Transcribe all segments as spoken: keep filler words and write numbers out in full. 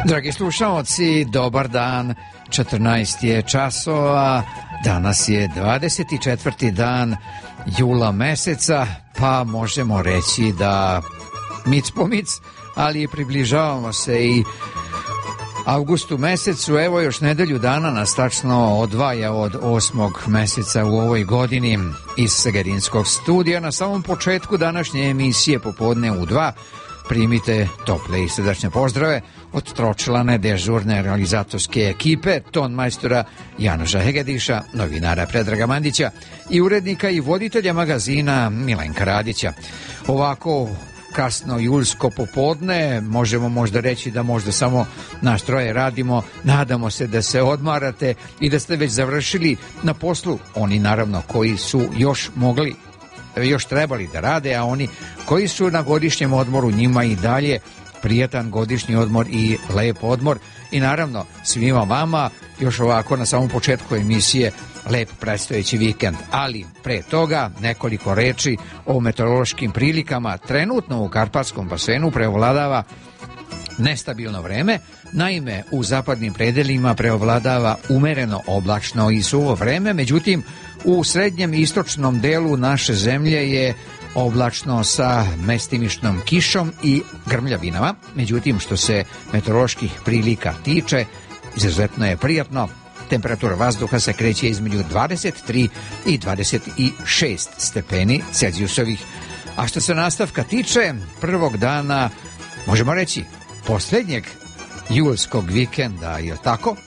Dragi slušalci, dobar dan, četrnaest je časova, danas je dvadeset četvrti dan jula meseca, pa možemo reći da mic po mic, ali približavamo se i avgustu mesecu. Evo još nedelju dana nas tačno odvaja od osmog meseca u ovoj godini. Iz Segedinskog studija na samom početku današnje emisije Popodne u dva primite tople i srdačne pozdrave od tročlane dežurne realizatorske ekipe, ton majstora Janoša Hegediša, novinara Predraga Mandića i urednika i voditelja magazina Milenka Radića. Ovako kasno julsko popodne, možemo možda reći da možda samo naš troje radimo, nadamo se da se odmarate i da ste već završili na poslu, oni naravno koji su još mogli, još trebali da rade, a oni koji su na godišnjem odmoru, njima i dalje prijatan godišnji odmor i lep odmor i naravno svima vama još ovako na samom početku emisije lep predstojeći vikend, ali pre toga nekoliko reči o meteorološkim prilikama. Trenutno u Karpatskom basenu preovladava nestabilno vreme, naime u zapadnim predelima preovladava umereno oblačno i suvo vreme, međutim u srednjem i istočnom delu naše zemlje je oblačno sa mestimičnom kišom i grmljavinama, međutim što se meteoroloških prilika tiče, izuzetno je prijatno. Temperatura vazduha se kreće između dvadeset tri i dvadeset šest stepeni Celzijusovih. A što se nastavka tiče, prvog dana, možemo reći, posljednjeg julskog vikenda, je tako?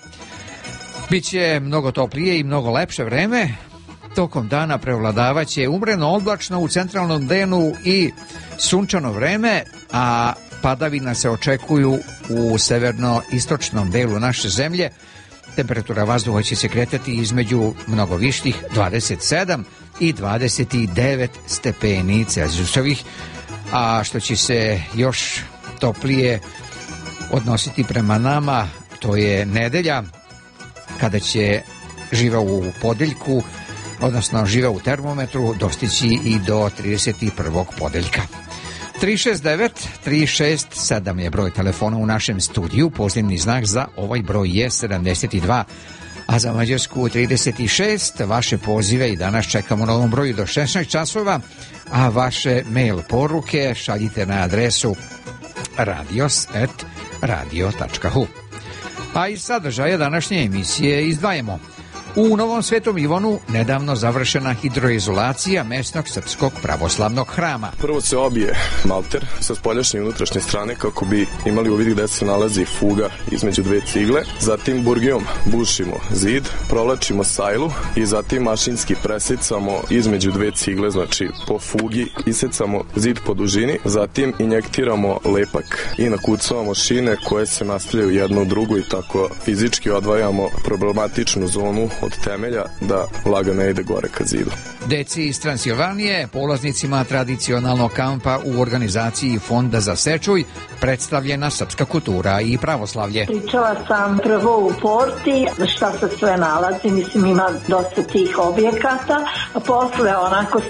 Biće mnogo toplije i mnogo lepše vreme. Tokom dana prevladavaće umreno oblačno u centralnom delu i sunčano vreme, a padavina se očekuju u severno-istočnom delu naše zemlje. Temperatura vazduha će se kretati između mnogo viših dvadeset sedam i dvadeset devet stepeni Celzijusovih, a što će se još toplije odnositi prema nama, to je nedelja, kada će živa u podeljku, odnosno živa u termometru, dostići i do trideset prvog podeljka. tri šest devet tri šest sedam je broj telefona u našem studiju, pozivni znak za ovaj broj je sedamdeset dva, a za Mađarsku trideset šest. Vaše pozive i danas čekamo na ovom broju do šesnaest časova, a vaše mail poruke šaljite na adresu radios at radio tačka hu. A iz sadržaja današnje emisije izdvajamo: u Novom Svetom Ivanu nedavno završena hidroizolacija mesnog srpskog pravoslavnog hrama. Prvo se obije malter sa spoljašnje i unutrašnje strane kako bi imali uvid gde se nalazi fuga između dve cigle. Zatim burgijom bušimo zid, provlačimo sajlu i zatim mašinski presecamo između dve cigle, znači po fugi isecamo zid po dužini. Zatim injektiramo lepak i nakucavamo šine koje se nastavljaju jedno u drugu i tako fizički odvajamo problematičnu zonu od temelja da vlaga ne ide gore ka zidu. Deci iz Transilvanije, polaznicima tradicionalnog kampa u organizaciji Fonda za Sečuj, predstavljena srpska kultura i pravoslavlje. Pričala sam prvo u porti, šta se sve nalazi, mislim ima dosta tih objekata, a posle onako